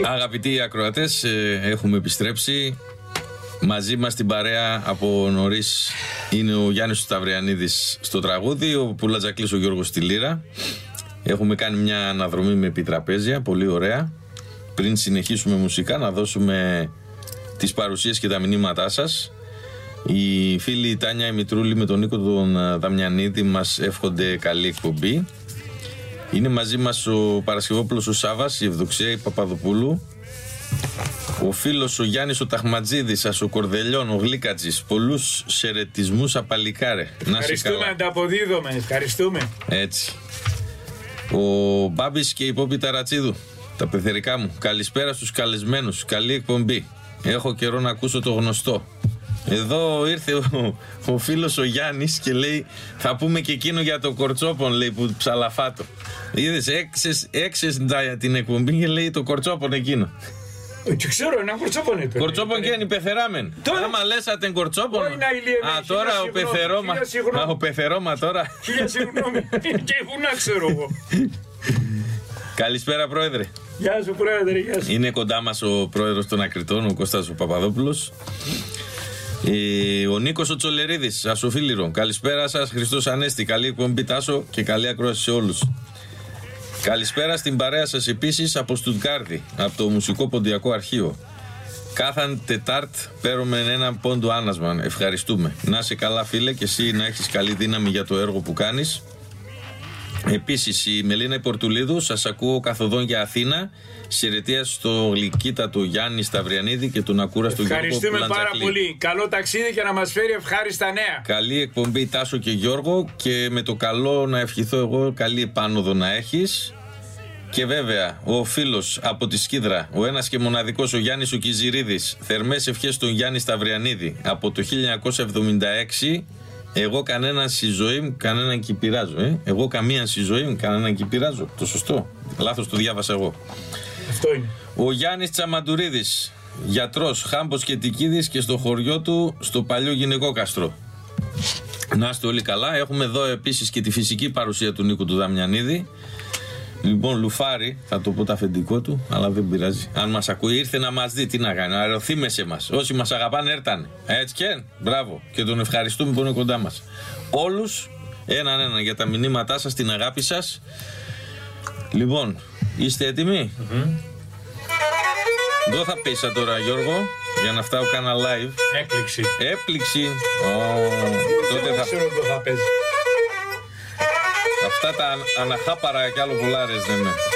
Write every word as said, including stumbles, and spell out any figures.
Αγαπητοί ακροατές, έχουμε επιστρέψει. Μαζί μας την παρέα από νωρίς είναι ο Γιάννης Σταυριανίδης στο τραγούδι, ο Πουλατζακλής ο Γιώργος στη λύρα. Έχουμε κάνει μια αναδρομή με επιτραπέζια, πολύ ωραία. Πριν συνεχίσουμε μουσικά, να δώσουμε τις παρουσίες και τα μηνύματά σας. Οι φίλοι η Τάνια η Μητρούλη με τον Νίκο τον Δαμιανίδη μας εύχονται καλή εκπομπή. Είναι μαζί μας ο Παρασκευόπουλος ο Σάβας, η Ευδοξία η Παπαδοπούλου, ο φίλος ο Γιάννης ο Ταχματζίδης, ο Κορδελιών, ο Γλίκατζης. Πολλούς χαιρετισμούς απαλικάρε. Ευχαριστούμε, ανταποδίδομαι, ευχαριστούμε. Έτσι. Ο Μπάμπης και η Πόπη Ταρατσίδου, τα πεθερικά μου. Καλησπέρα στους καλεσμένους, καλή εκπομπή. Έχω καιρό να ακούσω το γνωστό. Εδώ ήρθε ο, ο φίλος ο Γιάννης και λέει θα πούμε και εκείνο για το κορτσόπον, λέει, που ψαλαφάτο. Είδες, έξες, έξες την εκπομπή και λέει το κορτσόπον εκείνο. Τι ξέρω, ένα κορτσόπον είπε. Κορτσόπον και είναι πεθεράμεν. Τώρα άμα λέσατε κορτσόπον. Α, τώρα ο πεθερώμα. Α, ο πεθερώμα τώρα. Χίλια συγγνώμη. Και βουνά ξέρω εγώ. Καλησπέρα, Πρόεδρε. Γεια σου, Πρόεδρε, γεια σου. Είναι κοντά μας ο Πρόεδρος των Ακριτών, ο Κώστας ο Παπαδόπουλος. Ε, ο Νίκος ο Τσολερίδης, Ασοφίλιρο. Καλησπέρα σας, Χριστός Ανέστη. Καλή εκπομπή, Τάσο, και καλή ακρόαση σε όλους. Καλησπέρα στην παρέα σας επίσης από Στουτγκάρδη, από το Μουσικό Ποντιακό Αρχείο. Κάθαν Τετάρτ παίρνουμε έναν πόντο άνασμα. Ευχαριστούμε. Να είσαι καλά, φίλε, και εσύ να έχεις καλή δύναμη για το έργο που κάνεις. Επίσης η Μελίνα Πορτουλίδου, σας ακούω καθοδόν για Αθήνα. Συρετία στο γλυκύτατο Γιάννη Σταυριανίδη και τον ακούραστο Γιώργο Πουλατζακλή. Ευχαριστούμε πάρα πολύ. Καλό ταξίδι και να μας φέρει ευχάριστα νέα. Καλή εκπομπή, Τάσο και Γιώργο, και με το καλό να ευχηθώ εγώ καλή επάνωδο να έχεις. Και βέβαια ο φίλος από τη Σκύδρα, ο ένας και μοναδικός, ο Γιάννης ο Κιζηρίδης. Θερμές ευχές στον Γιάννη Σταυριανίδη από το χίλια εννιακόσια εβδομήντα έξι. Εγώ κανέναν στη ζωή μου, κανέναν κυπηράζω. Ε? Εγώ καμίαν στη ζωή μου, κανέναν κυπηράζω. Το σωστό. Λάθος το διάβασα εγώ. Αυτό είναι. Ο Γιάννης Τσαμαντουρίδης, γιατρός, Χάμπος και Τικίδης, και στο χωριό του στο παλιό γυναικόκαστρο. Να είστε όλοι καλά. Έχουμε εδώ επίσης και τη φυσική παρουσία του Νίκου του Δαμιανίδη. Λοιπόν, λουφάρι, θα το πω το αφεντικό του, αλλά δεν πειράζει. Αν μας ακούει, ήρθε να μας δει, τι να κάνει, αεροθύμεσε μας. Όσοι μας αγαπάνε, έρτανε. Έτσι και, μπράβο. Και τον ευχαριστούμε που είναι κοντά μας. Όλους, έναν έναν για τα μηνύματά σας, την αγάπη σας. Λοιπόν, είστε έτοιμοι? Mm-hmm. Δεν θα πέσα τώρα, Γιώργο, για να φτάω κάνα live. Έκπληξη. Έπληξη. Oh, τότε θα... ξέρω το θα παίζει. Αυτά τα αναχάπαρα κι άλλο πουλάρες δεν είναι.